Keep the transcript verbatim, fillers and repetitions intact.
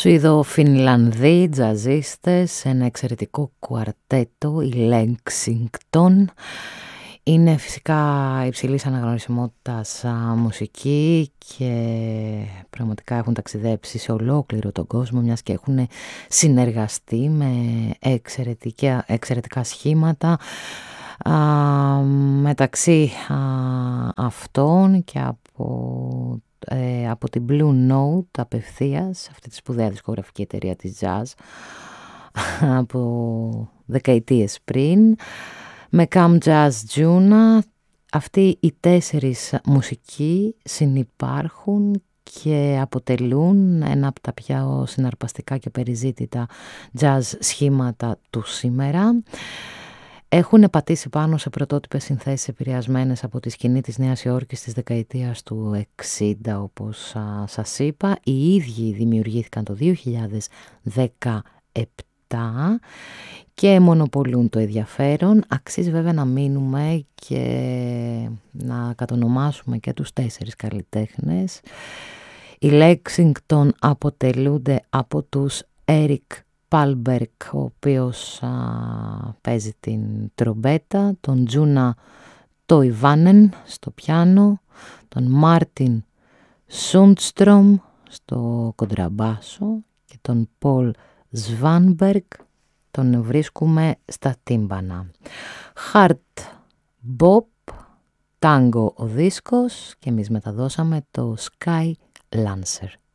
Σουηδο-Φινλανδοί τζαζίστες, ένα εξαιρετικό κουαρτέτο, η Lexington. Είναι φυσικά υψηλής αναγνωρισιμότητας μουσική και πραγματικά έχουν ταξιδέψει σε ολόκληρο τον κόσμο, μιας και έχουν συνεργαστεί με εξαιρετικά, εξαιρετικά σχήματα. Α, μεταξύ α, αυτών και από, ε, από την Blue Note απευθείας, αυτή τη σπουδαία δισκογραφική εταιρεία της jazz από δεκαετίες πριν, με Cam Jazz Juna, αυτοί οι τέσσερις μουσικοί συνυπάρχουν και αποτελούν ένα από τα πιο συναρπαστικά και περιζήτητα jazz σχήματα του σήμερα. Έχουν πατήσει πάνω σε πρωτότυπες συνθέσεις επηρεασμένες από τη σκηνή της Νέας Υόρκης της δεκαετίας του εξήντα, όπως α, σας είπα. Οι ίδιοι δημιουργήθηκαν το δύο χιλιάδες δεκαεπτά και μονοπολούν το ενδιαφέρον. Αξίζει βέβαια να μείνουμε και να κατονομάσουμε και τους τέσσερις καλλιτέχνες. Οι Lexington αποτελούνται από τους Eric Palberg, ο οποίος α, παίζει την τρομπέτα, τον Τζούνα Τοϊβάνεν στο πιάνο, τον Μάρτιν Σούντστρομ στο κοντραμπάσο και τον Πολ Σβάνμπεργκ τον βρίσκουμε στα τύμπανα. Hard Bop, Tango ο δίσκος και εμείς μεταδώσαμε το Sky Lancer.